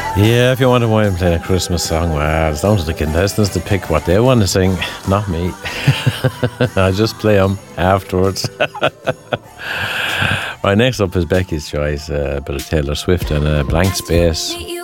Yeah, if you wonder why I'm playing a Christmas song, well, it's down to the contestants to pick what they want to sing, not me. I just play them afterwards. Right, next up is Becky's choice, a bit of Taylor Swift and a Blank Space.